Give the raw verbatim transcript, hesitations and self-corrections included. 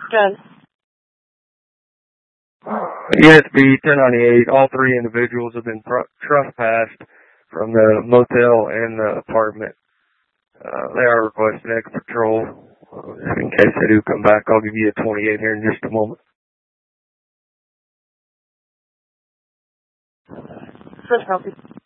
Jen. Yes, B ten ninety-eight. All three individuals have been tr- trespassed from the motel and the apartment. Uh, they are requesting extra patrol. Uh, in case they do come back, I'll give you a twenty-eight here in just a moment. First copy.